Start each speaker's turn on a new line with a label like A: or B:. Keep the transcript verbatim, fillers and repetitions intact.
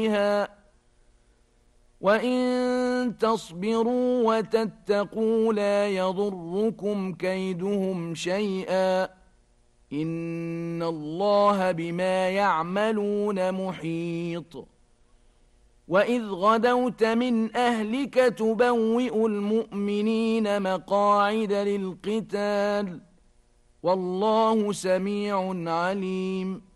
A: وإن تصبروا وتتقوا لا يضركم كيدهم شيئا إن الله بما يعملون محيط وإذ غدوت من أهلك تبوئ المؤمنين مقاعد للقتال والله سميع عليم